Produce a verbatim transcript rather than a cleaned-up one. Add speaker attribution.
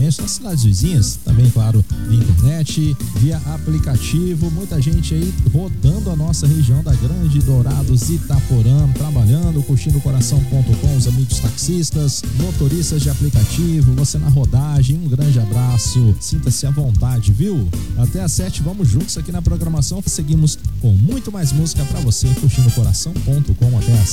Speaker 1: diretamente nas cidades vizinhas, também, claro, via internet, via aplicativo. Muita gente aí rodando a nossa região da Grande Dourados, Itaporã, trabalhando, curtindo o coração ponto com, os amigos taxistas, motoristas de aplicativo, você na rodagem, um grande abraço, sinta-se à vontade, viu? Até às sete, vamos juntos aqui na programação, seguimos com muito mais música pra você, curtindo o coração ponto com até às